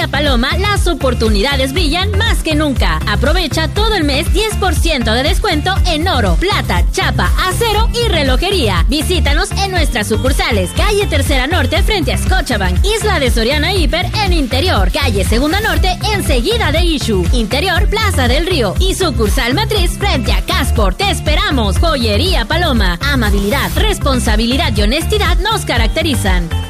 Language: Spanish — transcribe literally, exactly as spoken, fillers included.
Joyería Paloma, las oportunidades brillan más que nunca. Aprovecha todo el mes diez por ciento de descuento en oro, plata, chapa, acero y relojería. Visítanos en nuestras sucursales: calle Tercera Norte frente a Scotiabank, Isla de Soriana Hiper en Interior, calle Segunda Norte enseguida de Issue, Interior Plaza del Río y sucursal matriz frente a Casport. Te esperamos. Joyería Paloma. Amabilidad, responsabilidad y honestidad nos caracterizan.